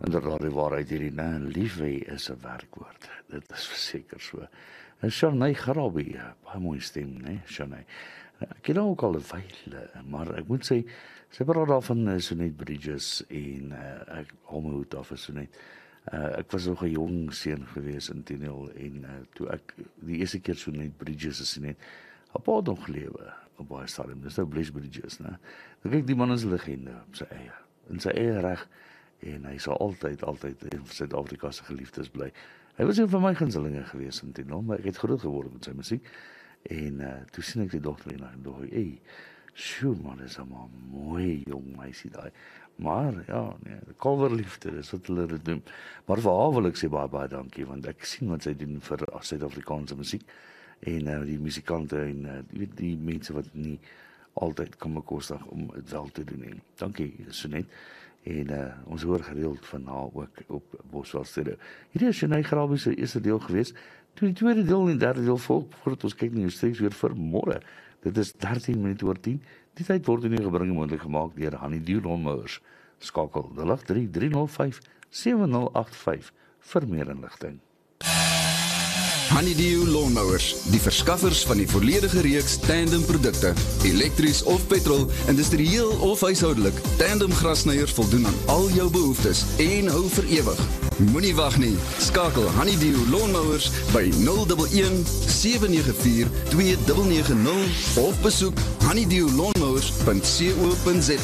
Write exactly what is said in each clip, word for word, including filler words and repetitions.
inderdaad die waarheid hierdie, nou, lief hê is 'n werkwoord. Dit is verseker so. En Shanay Grabi, baie mooi stem, né, Shanay. Ek ken haar ook al 'n wyle, maar ek moet sê, sy praat daarvan uh, Sonet Bridges en uh, ek hou my hoed af vir Sonet. Uh, ek was nog 'n jong seun gewees in Toneel en uh, toe ek die eerste keer Sonet Bridges gesien het, op pad nog gelewe op baie stadium. Dis nou Bliss Bridges, né? Dan kyk die man is 'n legende op sy eie, in sy eie reg, en hy sal altyd, altyd in Suid-Afrika se geliefdes bly. Hy was een van my gunstelinge gewees in Toneel, maar ek het groot geword met sy musiek. En uh, toe sien ek die dogter en ek dink, hey, sjoe man, is 'n maar mooi jong meisie daai. Maar ja, nee, coverliefde, dis wat hulle dit noem. Maar vir haar wil ek sê baie baie dankie, want ek sien wat sy doen vir Suid-Afrikaanse musiek en uh, die musikante en uh, die, die mense wat nie altyd kan bekostig om dit wel te doen nie. Dankie, Sonet. En uh, ons hoor gereeld van haar ook op Boswel Stereo. Hierdie is Shanay Grabi se eerste deel gewees. Toe die tweede deel en die derde deel volg, voordat ons kyk na die steeds weer vir môre. Dit is dertien minute oor tien. Die tyd word in die gebring en moontlik gemaak deur Honeydew Lawnmowers. Skakel nul agt drie drie nul vyf sewe nul agt vyf vir meer inligting. Honeydew Lawnmowers, die verskaffers van die volledige reeks tandem produkte, elektries of petrol, industrieel of huishoudelik. Tandem grassnyers voldoen aan al jou behoeftes en hou vir ewig. Moenie wag nie. Skakel Honeydew Lawnmowers by nul een een sewe nege vier twee nege nege nul of besoek honeydew lawnmowers punt co punt za.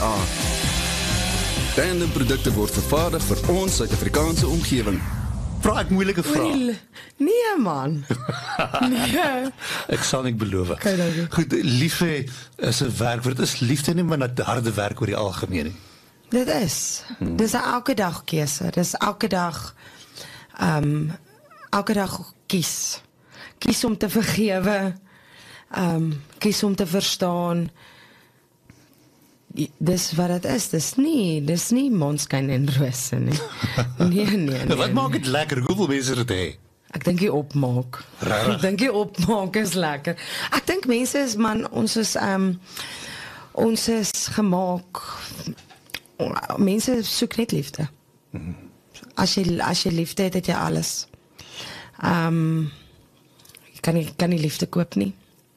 Tandem produkte word vervaardig vir ons Suid-Afrikaanse omgewing. Vraag ek moeilike vraag? Nee man. Nee. Ek sal nie beloof. Okay, dankie. Goed, liefde is 'n werkwoord. Is liefde nie maar net harde werk oor die algemeen nie? Dit is. Hmm. Dis 'n elke dag keuse. Dis elke dag um elke dag kies. Kies om te vergewe. Um kies om te verstaan. Dis wat dit is. Dis nie, dis nie monskyn en rose nie. Nee, nee, nee. Wat maak dit lekker? Hoeveel mense dit hê? Ek dink die opmaak. Rarig. Ek dink die opmaak is lekker. Ek dink mense is man, ons is um ons is gemaak. Mense soek net liefde. Mm-hmm. As jy as jy liefde het, het jy alles. Um jy kan nie kan nie liefde koop nie.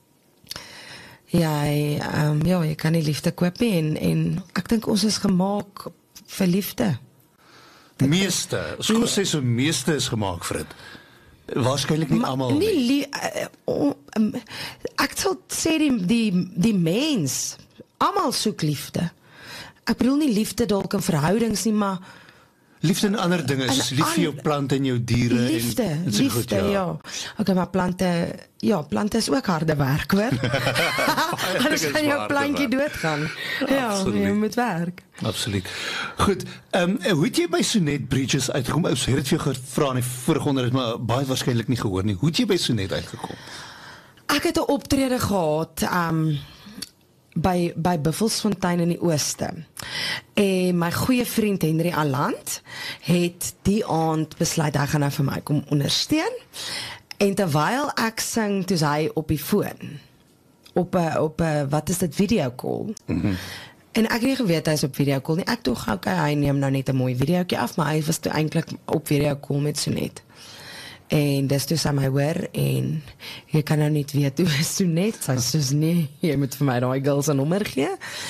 Jy um ja, jy kan nie liefde koop nie en en ek dink ons is gemaak vir liefde. Meeste, as ek sê so meeste is gemaak vir dit. Waarskynlik nie almal nie. Nie li, uh, uh, um, ek sal sê die die die mens, almal soek liefde. Ek bedoel nie liefde dalk in verhoudings nie, maar liefde in ander dinge, is lief vir jou plante en jou diere. Liefde, en, en liefde, goed, ja. ja. Okay, maar plante, ja, plante is ook harde werk, hoor. Anders gaan jou plantjie doodgaan. Ja, Absoluut. jy moet werk. Absoluut. Goed, um, hoe het jy by Sonet Bridges uitgekom? Ons het dit vir jou gevra in die vorige onderhoud, maar baie waarskynlik nie gehoor nie. Hoe het jy by Sonet uitgekom? Ek het 'n optrede gehad, um, by, by Buffelsfontein in die Ooste. En my goeie vriend Henry Aland het die aand besluit, hy gaan nou vir my kom ondersteun. En terwyl ek sing, toe is hy op die foon. Op 'n, op 'n, wat is dit, videocall. Mm-hmm. En ek het nie geweet hy is op videocall nie. Ek dink, okay, hy neem nou net 'n mooi videoetjie af, maar hy was toe eintlik op videocall met Sonet. En dis toe sy my hoor, en jy kan nou niet weet hoe is Sonet, sy sê soos nee, jy moet vir my daai girl se nommer gee.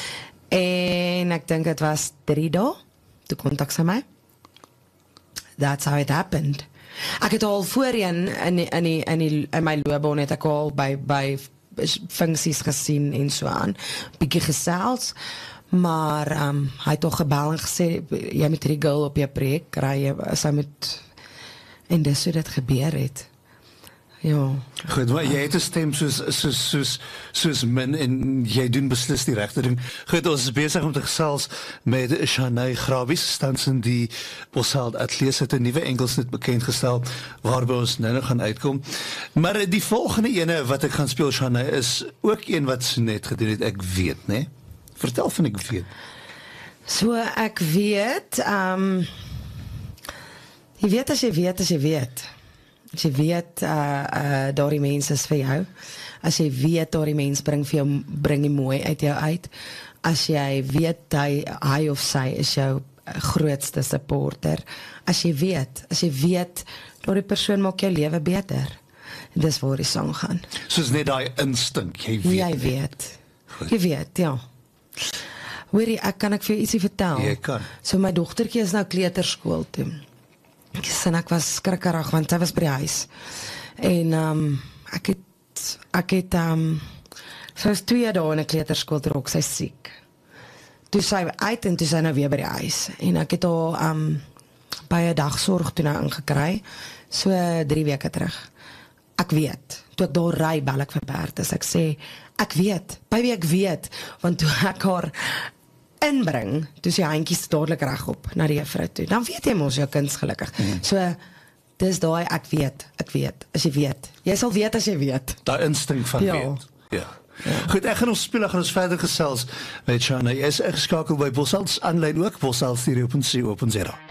En ek dink het was drie dae, toe kontak sy my. That's how it happened. Ek het al voorheen in die, in die, in die, in my loopbaan het ek al by, by funksies gesien en so aan, bietjie gesels, maar um, hy het toch gebel en gesê, jy moet die girl op jou projek kry, sy moet, en dis hoe dit gebeur het. Ja. Goed, maar jy het 'n stem soos, soos, soos, soos min, en jy doen beslis die regte ding. Goed, ons is besig om te gesels met Shanay Grabi, tans in die Bosveld Atlees het 'n nuwe Engelsnit bekendgestel, waarby ons nou nog gaan uitkom. Maar die volgende ene wat ek gaan speel, Shanay, is ook een wat Sonet gedoen het, ek weet, né? Vertel van ek weet. So, ek weet, um, jy weet as jy weet as jy weet. As jy weet, uh, uh, daar die mens is vir jou. As jy weet, daar die mens bring vir jou, bring die mooi uit jou uit. As jy weet, hy, hy of sy is jou grootste supporter. As jy weet, as jy weet, dat die persoon maak jou lewe beter. Dis waar die sang gaan. Soos net daai instink, jy weet. Jy weet. Jy weet, ja. Hoorie, ek kan ek vir jou ietsie vertel? Jy kan. So my dogtertjie is nou kleuterskool toe. En ek was skrikkerig, want sy was by die huis. En um, ek het, ek het, um, sy was twee dae in 'n kleuterskool toe ook, sy is siek. Toe sy uit en toe sy nou weer by die huis. En ek het haar um, by 'n dagsorg toe nou ingekry, so drie weke terug. Ek weet, toe ek daar ry, bel ek vir Bertus, ek sê, ek weet, baby ek weet, want toe ek haar inbring, toe sy handjies dadelik regop na die juffrou toe, dan weet jy mos jou kind's gelukkig. Mm. So, dis daai ek weet, ek weet, as jy weet. Jy sal weet as jy weet. Daai instink van Ja. weet. Ja. Ja. Goed, ek gaan ons speel, ek gaan ons verder gesels met Shana. Jy is ingeskakel by Bosals aanlyn ook, bosals hier op C O punt za.